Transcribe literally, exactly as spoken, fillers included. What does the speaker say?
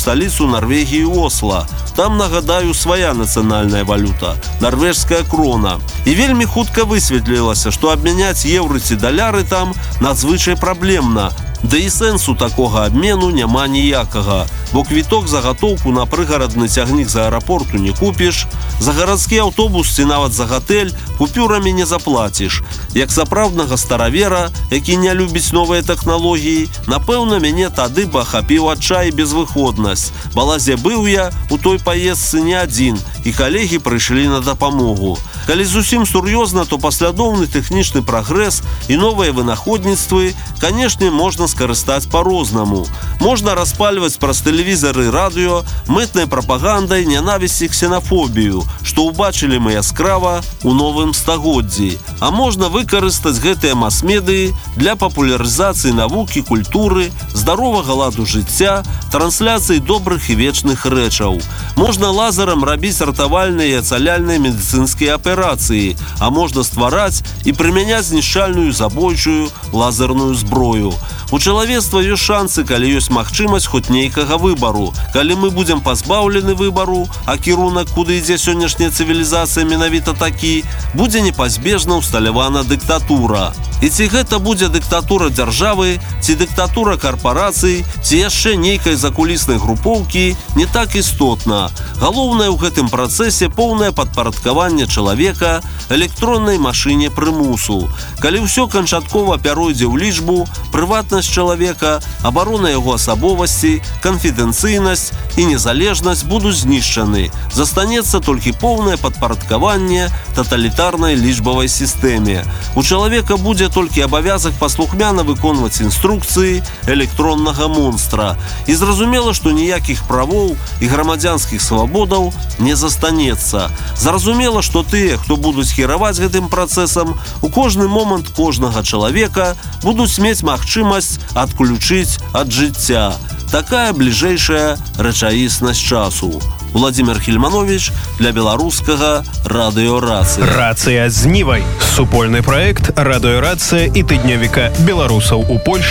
столицу Норвегии Осло. Там, нагадаю, свая нацыянальная валюта – норвежская крона. І вельмі хутка высветлілася, што абмяняць еўры ці даляры там надзвычай праблемна. Да і сэнсу такога абмену няма ніякага, бо квіток за гатоўку на прыгарадны цягнік з аэрапорту не купіш, за гарадскі аўтобус ці нават за гатэль купюрамі не заплаціш. Як сапраўднага старавера, які не любіць новыя тэхналогіі, напэўна, мяне тады бы ахапіў адчай і безвыходнасць. Балазе быў я у той паездцы не адзін, і калегі прыйшлі на дапамогу. Калі зусім сур'ёзна, то паслядоўны тэхнічны прагрэс і новыя вынаходніцтвы, канешне, можна скарыстаць па-рознаму. Можна распальваць праз тэлевізары і радыё мэтнай прапагандай нянавісці і ксенафобію, што ўбачылі мы яскрава ў новым стагоддзі. А можна выкарыстаць гэтыя мас-медыі для папулярызацыі навукі, культуры, здаровага ладу жыцця, трансляцыі добрых і вечных рэчаў. Можна лазерам рабіць ратавальныя і ацаляльныя медыцынскія аперацыі, а можна ствараць і прымяняць знішчальную забойчую лазерную зброю. У чалавецтва ёсць шансы, калі ёсць магчымасць хоць нейкага выбару. Калі мы будзем пазбаўлены выбару, а кірунак, куды ідзе сённяшняя цывілізацыя, менавіта такі, будзе непазбежна ўсталявана дыктатура. І ці гэта будзе дыктатура дзяржавы, ці дыктатура карпарацый, ці яшчэ нейкай закуліснай групоўкі, не так істотна. Галоўнае ў гэтым працэсе поўнае падпарадкаванне чалавека электроннай машыне прымусу. Калі ўсё канчаткова пяройдзе ў лічбу, прыватнасць чалавека, абарона яго асабовасці, канфідэнцыйнасць і незалежнасць будуць знішчаны. Застанецца толькі поўнае падпарадкаванне таталітарнай лічбавай сістэме. У чалавека будзе толькі абавязак паслухмяна выконваць інструкцыі электроннага монстра. І зразумела, што ніякіх правоў і грамадзянскіх свабодаў не застанецца. Зразумела, што тыя, хто будуць кіраваць гэтым працэсам, у кожны момант кожнага чалавека будуць мець магчымасць адключыць ад жыцця. Такая бліжэйшая рэчаіснасць часу. Владимир Хельманович для беларускага радыё Рацыя. Рацыя з Нівай. Супольны праект радыё Рацыя і тыднёвіка беларусаў у Польшчы